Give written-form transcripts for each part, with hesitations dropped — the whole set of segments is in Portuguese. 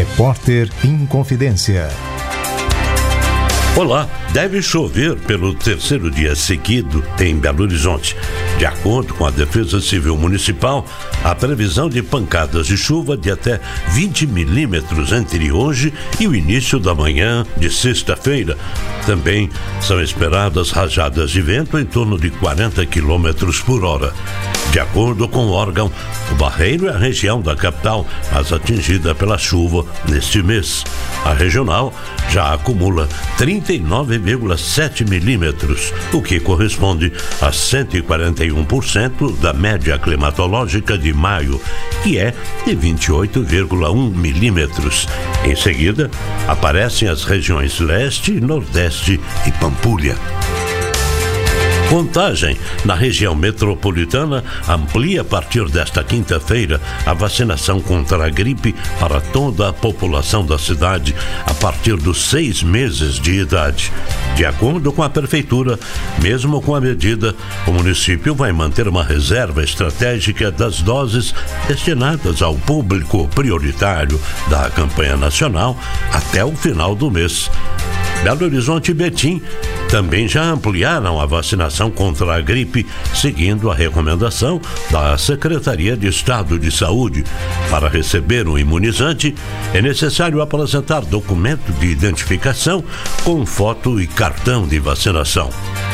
Repórter Inconfidência. Olá, deve chover pelo terceiro dia seguido em Belo Horizonte. De acordo com a Defesa Civil Municipal, a previsão de pancadas de chuva de até 20 milímetros entre hoje e o início da manhã de sexta-feira. Também são esperadas rajadas de vento em torno de 40 quilômetros por hora. De acordo com o órgão, o Barreiro é a região da capital mais atingida pela chuva neste mês. A regional já acumula 39,7 milímetros, o que corresponde a 141% da média climatológica de maio, que é de 28,1 milímetros. Em seguida, aparecem as regiões leste, nordeste e Pampulha. Contagem na região metropolitana amplia a partir desta quinta-feira a vacinação contra a gripe para toda a população da cidade a partir dos 6 meses de idade. De acordo com a prefeitura, mesmo com a medida, o município vai manter uma reserva estratégica das doses destinadas ao público prioritário da campanha nacional até o final do mês. Belo Horizonte e Betim também já ampliaram a vacinação contra a gripe, seguindo a recomendação da Secretaria de Estado de Saúde. Para receber um imunizante, é necessário apresentar documento de identificação com foto e cartão de vacinação.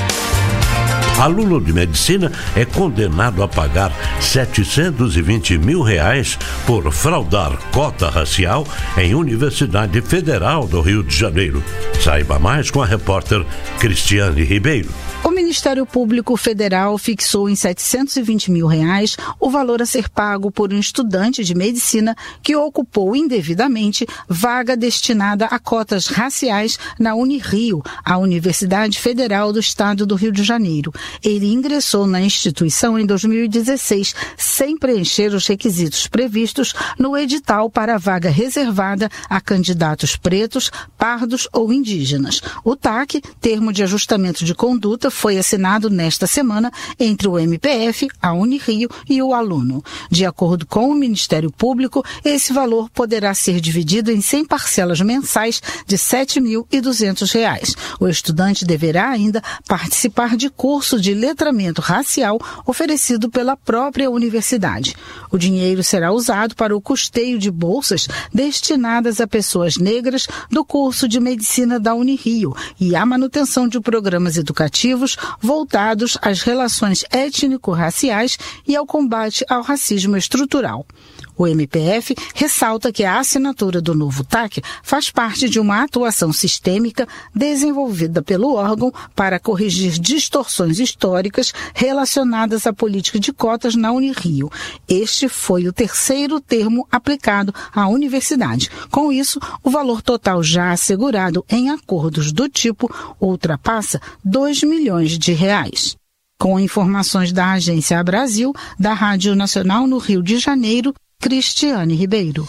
Aluno de medicina é condenado a pagar R$720 mil por fraudar cota racial em Universidade Federal do Rio de Janeiro. Saiba mais com a repórter Cristiane Ribeiro. O Ministério Público Federal fixou em R$720 mil o valor a ser pago por um estudante de medicina que ocupou indevidamente vaga destinada a cotas raciais na Unirio, a Universidade Federal do Estado do Rio de Janeiro. Ele ingressou na instituição em 2016, sem preencher os requisitos previstos no edital para a vaga reservada a candidatos pretos, pardos ou indígenas. O TAC, Termo de Ajustamento de Conduta, foi assinado nesta semana entre o MPF, a Unirio e o aluno. De acordo com o Ministério Público, esse valor poderá ser dividido em 100 parcelas mensais de R$7.200. O estudante deverá ainda participar de curso de letramento racial oferecido pela própria universidade. O dinheiro será usado para o custeio de bolsas destinadas a pessoas negras do curso de medicina da Unirio e a manutenção de programas educativos voltados às relações étnico-raciais e ao combate ao racismo estrutural. O MPF ressalta que a assinatura do novo TAC faz parte de uma atuação sistêmica desenvolvida pelo órgão para corrigir distorções históricas relacionadas à política de cotas na Unirio. Este foi o terceiro termo aplicado à universidade. Com isso, o valor total já assegurado em acordos do tipo ultrapassa R$2 milhões. Com informações da Agência Brasil, da Rádio Nacional no Rio de Janeiro, Cristiane Ribeiro.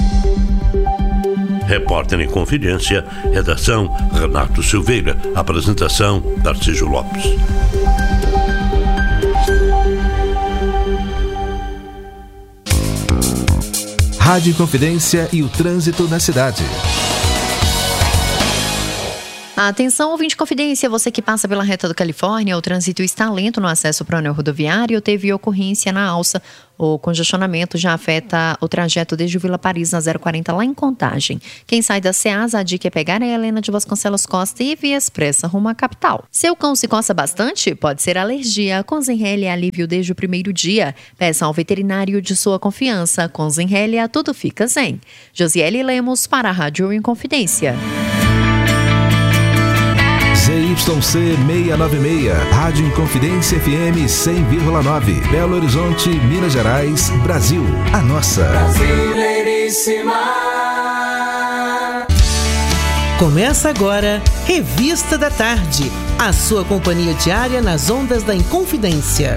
Repórter em Confidência, redação Renato Silveira, apresentação Tarcísio Lopes. Rádio Confidência e o trânsito na cidade. Atenção, ouvinte Confidência, você que passa pela reta do Califórnia, o trânsito está lento no acesso para o anel rodoviário, teve ocorrência na alça. O congestionamento já afeta o trajeto desde o Vila Paris na 040 lá em Contagem. Quem sai da Ceasa, a dica é pegar a Helena de Vasconcelos Costa e via expressa rumo à capital. Seu cão se coça bastante? Pode ser alergia. Com Zenrelia, alívio desde o primeiro dia. Peça ao veterinário de sua confiança. Com Zenrelia, tudo fica zen. Josiele Lemos para a Rádio Inconfidência. ZYC 696, Rádio Inconfidência FM 100,9, Belo Horizonte, Minas Gerais, Brasil. A nossa. Brasileiríssima. Começa agora, Revista da Tarde, a sua companhia diária nas ondas da Inconfidência.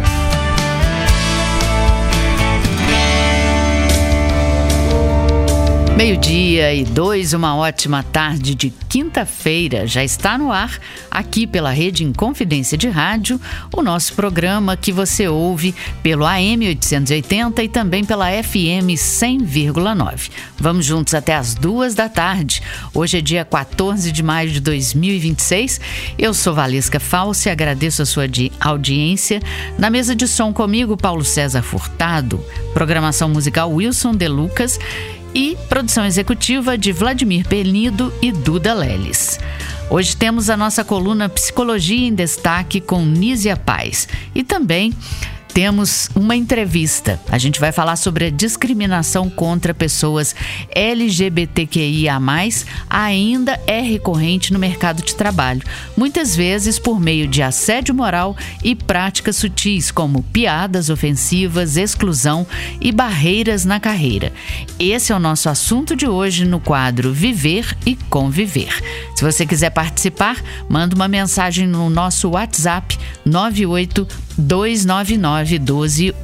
12:02, uma ótima tarde de quinta-feira. Já está no ar, aqui pela Rede Inconfidência de Rádio, o nosso programa que você ouve pelo AM 880 e também pela FM 100,9. Vamos juntos até as 14h. Hoje é dia 14 de maio de 2026. Eu sou Valesca Falsi, agradeço a sua audiência. Na mesa de som comigo, Paulo César Furtado, programação musical Wilson De Lucas e produção executiva de Vladimir Penido e Duda Leles. Hoje temos a nossa coluna Psicologia em Destaque com Nízia Paz e também temos uma entrevista. A gente vai falar sobre a discriminação contra pessoas LGBTQIA+, ainda é recorrente no mercado de trabalho, muitas vezes por meio de assédio moral e práticas sutis, como piadas ofensivas, exclusão e barreiras na carreira. Esse é o nosso assunto de hoje no quadro Viver e Conviver. Se você quiser participar, manda uma mensagem no nosso WhatsApp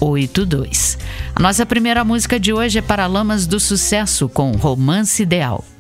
982991282. A nossa primeira música de hoje é Paralamas do Sucesso com Romance Ideal.